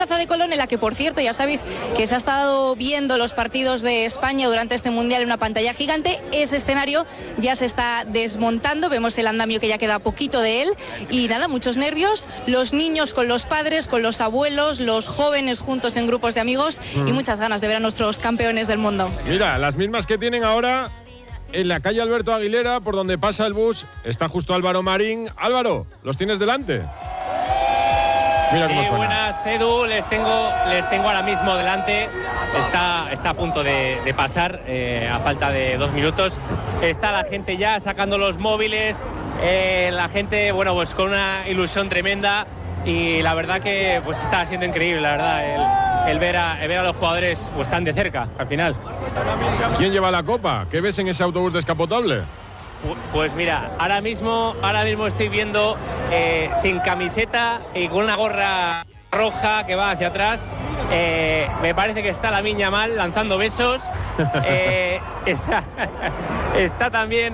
Plaza de Colón, en la que, por cierto, ya sabéis que se ha estado viendo los partidos de España durante este Mundial en una pantalla gigante. Ese escenario ya se está desmontando, vemos el andamio que ya queda poquito de él y nada, muchos nervios, los niños con los padres, con los abuelos, los jóvenes juntos en grupos de amigos y muchas ganas de ver a nuestros campeones del mundo. Mira, las mismas que tienen ahora en la calle Alberto Aguilera, por donde pasa el bus, está justo Álvaro Marín. Álvaro, ¿los tienes delante? Mira cómo suena. Buenas, Edu, les tengo ahora mismo delante. Está a punto de pasar, a falta de 2 minutos. Está la gente ya sacando los móviles, la gente, bueno, pues con una ilusión tremenda y la verdad que pues está siendo increíble, la verdad, el ver a los jugadores pues tan de cerca al final. ¿Quién lleva la copa? ¿Qué ves en ese autobús descapotable? Pues mira, ahora mismo estoy viendo sin camiseta y con una gorra roja que va hacia atrás. Me parece que está Lamine Yamal lanzando besos. Está también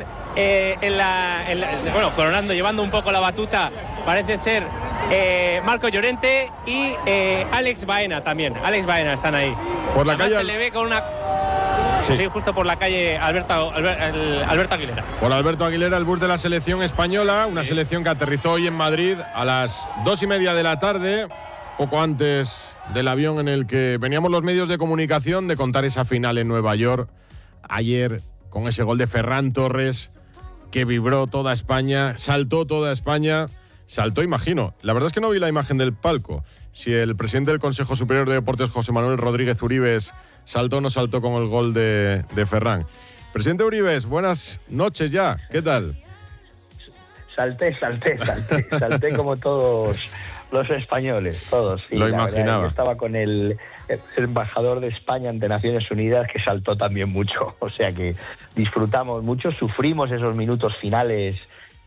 coronando, llevando un poco la batuta. Parece ser Marco Llorente y Alex Baena también. Alex Baena están ahí. Por la Además, calle se le ve con una... Sí, justo por la calle Alberto Aguilera. Por Alberto Aguilera, el bus de la selección española, una selección que aterrizó hoy en Madrid a las 2:30 de la tarde, poco antes del avión en el que veníamos los medios de comunicación de contar esa final en Nueva York. Ayer, con ese gol de Ferran Torres, que vibró toda España, saltó toda España, saltó, imagino. La verdad es que no vi la imagen del palco. Si el presidente del Consejo Superior de Deportes, José Manuel Rodríguez Uribes, saltó o no saltó con el gol de Ferran. Presidente Uribes, buenas noches ya, ¿qué tal? Salté como todos los españoles, todos. Sí, lo imaginaba. Yo estaba con el embajador de España ante Naciones Unidas, que saltó también mucho, o sea que disfrutamos mucho, sufrimos esos minutos finales,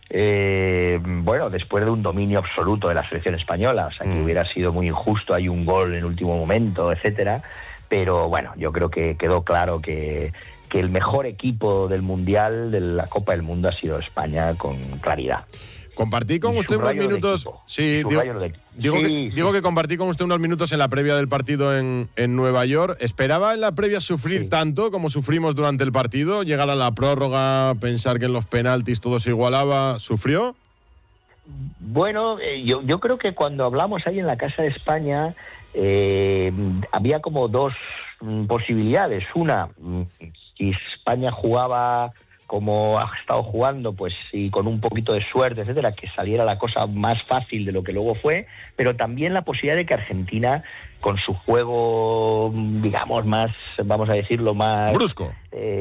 después de un dominio absoluto de la selección española, o sea que hubiera sido muy injusto, hay un gol en último momento, etcétera. Pero bueno, yo creo que quedó claro que el mejor equipo del Mundial, de la Copa del Mundo, ha sido España con claridad. Compartí con usted unos minutos. Sí, digo que compartí con usted unos minutos en la previa del partido en Nueva York. ¿Esperaba en la previa sufrir tanto como sufrimos durante el partido? Llegar a la prórroga, pensar que en los penaltis todo se igualaba. ¿Sufrió? Bueno, yo creo que cuando hablamos ahí en la Casa de España, había como dos posibilidades. Una, si España jugaba como ha estado jugando, pues y con un poquito de suerte, etcétera, que saliera la cosa más fácil de lo que luego fue, pero también la posibilidad de que Argentina, con su juego, digamos, más, vamos a decirlo, más brusco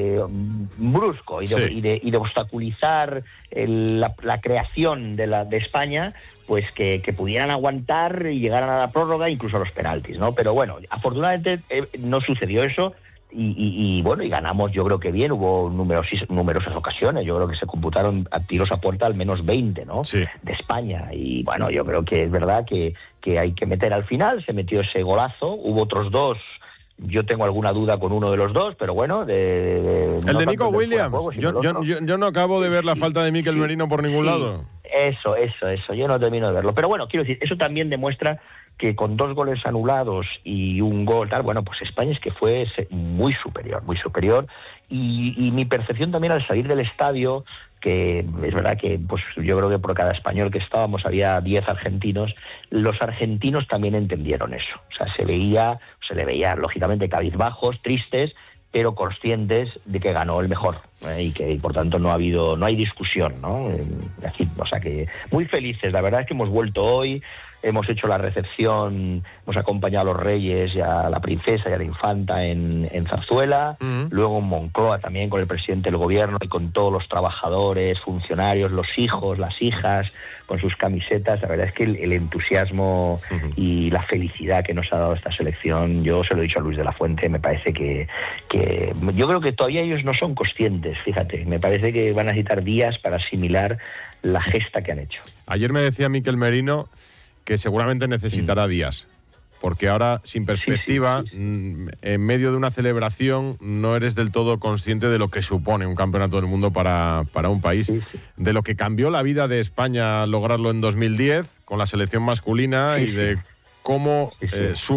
y de obstaculizar la creación de España, pues que pudieran aguantar y llegaran a la prórroga, incluso a los penaltis, ¿no? Pero bueno, afortunadamente no sucedió eso. Y ganamos, yo creo que bien, hubo numerosas ocasiones, yo creo que se computaron a tiros a puerta al menos 20, ¿no? Sí. De España, y bueno, yo creo que es verdad que hay que meter al final, se metió ese golazo, hubo otros dos, yo tengo alguna duda con uno de los dos, pero bueno... el de Nico Williams, yo no acabo de ver la falta de Mikel Merino por ningún lado. Eso, yo no termino de verlo, pero bueno, quiero decir, eso también demuestra que con 2 goles anulados y un gol tal, bueno, pues España es que fue muy superior, y mi percepción también al salir del estadio, que es verdad que pues yo creo que por cada español que estábamos había 10 argentinos, los argentinos también entendieron eso, o sea, se le veía lógicamente cabizbajos, tristes, pero conscientes de que ganó el mejor, y que por tanto no hay discusión, ¿no? Aquí, o sea que muy felices, la verdad es que hemos vuelto hoy. Hemos hecho la recepción, hemos acompañado a los reyes y a la princesa y a la infanta en Zarzuela, luego en Moncloa también con el presidente del gobierno y con todos los trabajadores, funcionarios, los hijos, las hijas, con sus camisetas. La verdad es que el entusiasmo y la felicidad que nos ha dado esta selección, yo se lo he dicho a Luis de la Fuente, me parece que yo creo que todavía ellos no son conscientes, fíjate, me parece que van a necesitar días para asimilar la gesta que han hecho. Ayer me decía Mikel Merino que seguramente necesitará días, porque ahora, sin perspectiva, en medio de una celebración, no eres del todo consciente de lo que supone un campeonato del mundo para un país, de lo que cambió la vida de España lograrlo en 2010 con la selección masculina y de cómo su